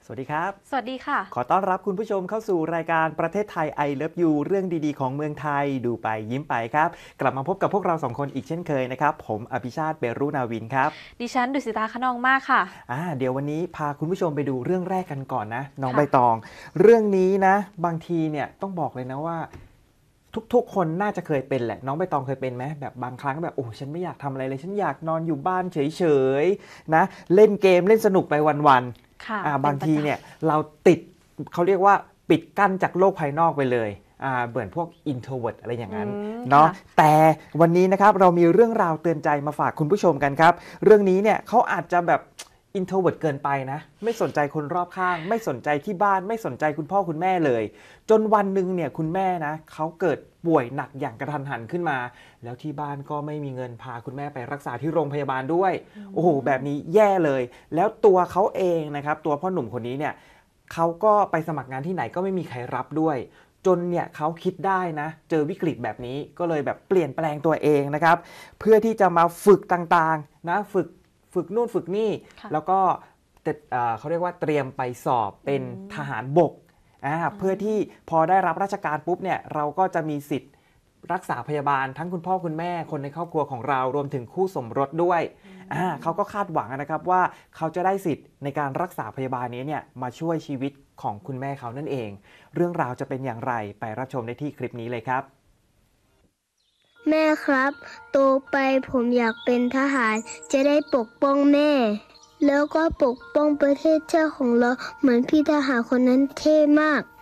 สวัสดีครับสวัสดีค่ะขอต้อนรับคุณผู้ชมเข้าสู่รายการประเทศไทย I Love You เรื่องดีๆของเมืองไทยดูไปยิ้มไปครับกลับมาพบกับพวกเราสองคนอีกเช่นเคยนะครับผมอภิชาติเบรุนาวินครับดิฉันดุสิตาขนองมากค่ะเดี๋ยววันนี้พาคุณผู้ชมไปดูเรื่องแรกกันก่อนนะน้องใบค่ะตองเรื่องนี้นะบางทีเนี่ยต้องบอกเลยนะว่าทุกๆคนน่าจะเคยเป็นแหละน้องใบตองเคยเป็นไหมแบบบางครั้งแบบโอ้ฉันไม่อยากทำอะไรเลยฉันอยากนอนอยู่บ้านเฉยๆนะเล่นเกมเล่นสนุกไปวันๆค่ะบางทีเป็นประจำเนี่ยเราติดเขาเรียกว่าปิดกั้นจากโลกภายนอกไปเลยเหมือนพวก introvert อะไรอย่างนั้นเนาะค่ะแต่วันนี้นะครับเรามีเรื่องราวเตือนใจมาฝากคุณผู้ชมกันครับเรื่องนี้เนี่ยเขาอาจจะแบบ introvert เกินไปนะไม่สนใจคนรอบข้างไม่สนใจที่บ้านไม่สนใจคุณพ่อคุณแม่เลยจนวันหนึ่งเนี่ยคุณแม่นะเขาเกิดป่วยหนักอย่างกระทันหันขึ้นมาแล้วที่บ้านก็ไม่มีเงินพาคุณแม่ไปรักษาที่โรงพยาบาลด้วยโอ้โหแบบนี้แย่เลยแล้วตัวเขาเองนะครับตัวพ่อหนุ่มคนนี้เนี่ยเขาก็ไปสมัครงานที่ไหนก็ไม่มีใครรับด้วยจนเนี่ยเขาคิดได้นะเจอวิกฤตแบบนี้ก็เลยแบบเปลี่ยนแปลงตัวเองนะครับเพื่อที่จะมาฝึกต่างๆนะฝึกนู่นฝึกนี่ค่ะแล้วก็เขาเรียกว่าเตรียมไปสอบเป็นทหารบกเพื่อที่พอได้รับราชการปุ๊บเนี่ยเราก็จะมีสิทธิ์รักษาพยาบาลทั้งคุณพ่อคุณแม่คนในครอบครัวของเรารวมถึงคู่สมรสด้วยเขาก็คาดหวังนะครับว่าเขาจะได้สิทธิ์ในการรักษาพยาบาลนี้เนี่ยมาช่วยชีวิตของคุณแม่เขานั่นเองเรื่องราวจะเป็นอย่างไรไปรับชมได้ที่คลิปนี้เลยครับแม่ครับโตไปผมอยากเป็นทหารจะได้ปกป้องแม่แล้วก็ปกป้องประเทศชาติของเราเหมือนพี่ทหารคนนั้นเท่มาก